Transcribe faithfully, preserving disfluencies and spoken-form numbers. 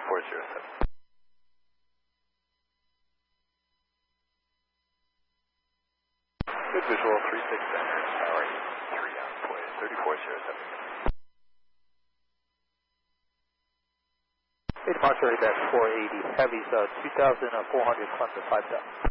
four zero seven. Good visual, three six center, tower three on point, thirty-four zero seven. Hey, departure at four eighty, heavy's uh, two thousand four hundred, climb to five thousand.